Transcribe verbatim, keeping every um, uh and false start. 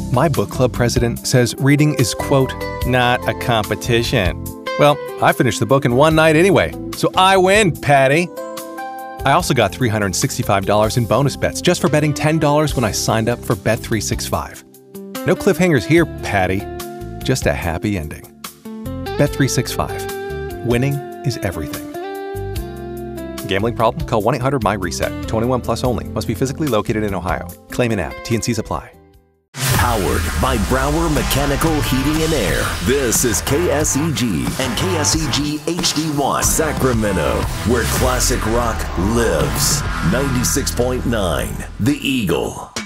My book club president says reading is, quote, not a competition. Well, I finished the book in one night anyway, so I win, Patty. I also got three hundred sixty-five dollars in bonus bets just for betting ten dollars when I signed up for Bet three sixty-five. No cliffhangers here, Patty. Just a happy ending. Bet three sixty-five. Winning is everything. Gambling problem? Call one eight hundred M Y reset. twenty-one plus only. Must be physically located in Ohio. Claim in app. T N Cs apply. Powered by Brower Mechanical Heating and Air. This is K S E G and K S E G H D one Sacramento, where classic rock lives. ninety-six point nine The Eagle.